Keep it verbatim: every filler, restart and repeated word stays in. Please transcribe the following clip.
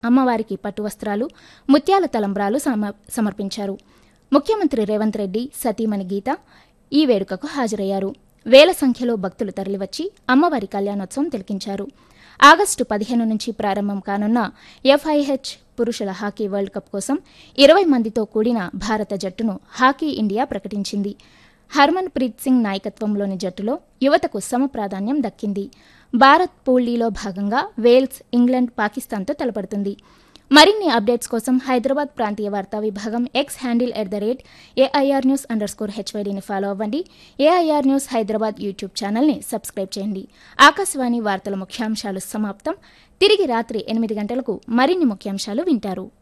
అమ్మవారికి పట్టు వస్త్రాలు, ముత్యాల తలంబ్రాలు సమ సమర్పించారు. ముఖ్యమంత్రి రేవంత్ రెడ్డి, సతీమణి గీత ఈ వేడుకకు హాజరయ్యారు. వేల సంఖ్యలో భక్తులు తరలివచ్చి అమ్మవారి కళ్యాణోత్సవం తిలకించారు. ఆగస్టు పదిహేను నుంచి ప్రారంభం కానున్న ఎఫ్ఐహెచ్ పురుషుల హాకీ వరల్డ్ కప్ కోసం ఇరవై మందితో కూడిన భారత జట్టును హాకీ ఇండియా ప్రకటించింది. హర్మన్ ప్రీత్ సింగ్ నాయకత్వంలోని జట్టులో యువతకు సమ ప్రాధాన్యం దక్కింది. భారత్ పూల్ డీలో భాగంగా వేల్స్, ఇంగ్లాండ్, పాకిస్తాన్తో తలపడుతుంది. మరిన్ని అప్డేట్స్ కోసం హైదరాబాద్ ప్రాంతీయ వార్తా విభాగం X handle at the rate AIR news under score హెచ్వైడీని follow అవ్వండి. ఏఐఆర్ న్యూస్ హైదరాబాద్ యూట్యూబ్ ఛానల్ని సబ్స్క్రైబ్ చేయండి. ఆకాశవాణి వార్తల ముఖ్యాంశాలు సమాప్తం. తిరిగి రాత్రి ఎనిమిది గంటలకు మరిన్ని ముఖ్యాంశాలు వింటారు.